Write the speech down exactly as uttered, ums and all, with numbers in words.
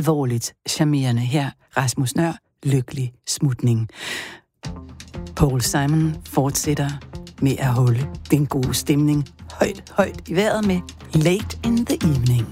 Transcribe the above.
alvorligt charmerende. Her Rasmus Nøhr, Lykkelig smutning. Paul Simon fortsætter med at holde den gode stemning højt, højt i vejret med Late in the Evening.